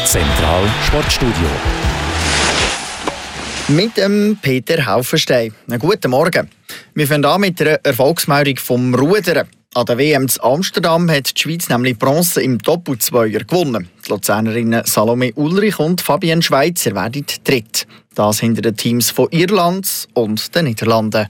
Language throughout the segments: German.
Zentral Sportstudio. Mit dem Peter Haufenstein. Einen guten Morgen. Wir fangen an mit einer Erfolgsmeldung vom Rudern. An der WM in Amsterdam hat die Schweiz nämlich Bronze im Doppelzweier gewonnen. Die Luzernerinnen Salome Ulrich und Fabienne Schweizer werden dritt. Das hinter den Teams von Irland und den Niederlanden.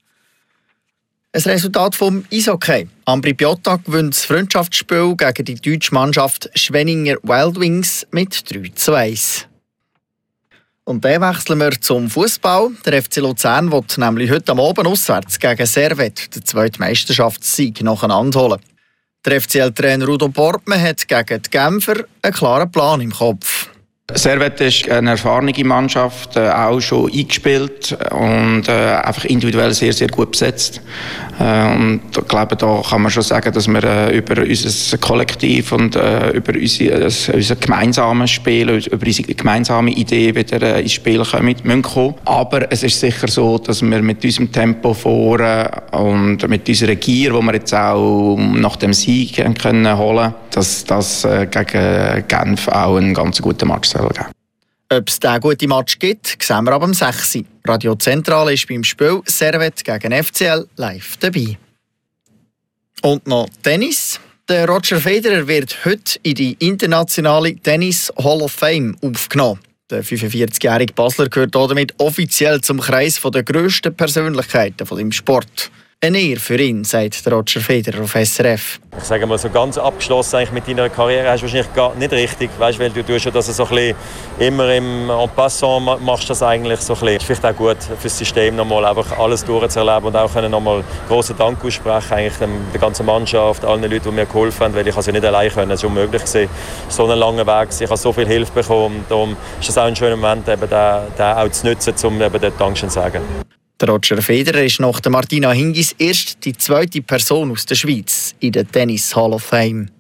Ein Resultat vom Eishockey. Ambri Piotta gewinnt das Freundschaftsspiel gegen die deutsche Mannschaft Schwenninger Wild Wings mit 3:1. Und dann wechseln wir zum Fußball. Der FC Luzern will nämlich heute Abend auswärts gegen Servette den zweiten Meisterschaftssieg nacheinander holen. Der FCL-Trainer Udo Portmann hat gegen die Genfer einen klaren Plan im Kopf. Servette ist eine erfahrene Mannschaft, auch schon eingespielt und einfach individuell sehr, sehr gut besetzt. Und ich glaube, da kann man schon sagen, dass wir über unser Kollektiv und über unser gemeinsames Spiel, über unsere gemeinsame Idee wieder ins Spiel kommen. Aber es ist sicher so, dass wir mit unserem Tempo vorne und mit unserer Gier, die wir jetzt auch nach dem Sieg holen können, dass das gegen Genf auch ein ganz guter Match sein soll. Ob es diesen guten Match gibt, sehen wir ab dem 6. Radio Zentral ist beim Spiel Servette gegen FCL live dabei. Und noch Tennis. Der Roger Federer wird heute in die internationale Tennis Hall of Fame aufgenommen. Der 45-jährige Basler gehört damit offiziell zum Kreis der grössten Persönlichkeiten im Sport. Eine Ehre für ihn, sagt Roger Federer auf SRF. Ich sage mal, so ganz abgeschlossen eigentlich mit deiner Karriere hast du wahrscheinlich gar nicht richtig. Weißt, weil du tust ja das so ein bisschen immer im En passant machst das eigentlich so ein bisschen. Es ist vielleicht auch gut für das System, nochmal einfach alles durchzuerleben und auch können nochmal großen Dank aussprechen eigentlich der ganzen Mannschaft, allen Leuten, die mir geholfen haben, weil ich also nicht allein können. Es war unmöglich gewesen. So einen langen Weg. Ich habe so viel Hilfe bekommen. Darum ist es auch ein schöner Moment, eben den auch zu nutzen, um eben dort Dankeschön zu sagen. Der Roger Federer ist nach der Martina Hingis erst die zweite Person aus der Schweiz in der Tennis Hall of Fame.